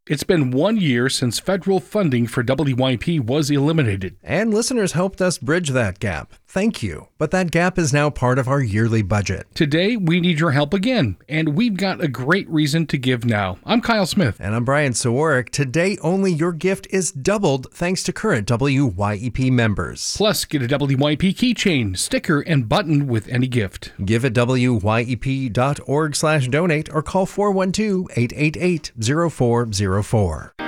It's been 1 year since federal funding for WYP was eliminated. And listeners helped us bridge that gap. Thank you. But that gap is now part of our yearly budget. Today, we need your help again, and we've got a great reason to give now. I'm Kyle Smith. And I'm Brian Sawarik. Today, only your gift is doubled thanks to current WYEP members. Plus, get a WYP keychain, sticker, and button with any gift. Give at wyep.org/donate or call 412-888-0404.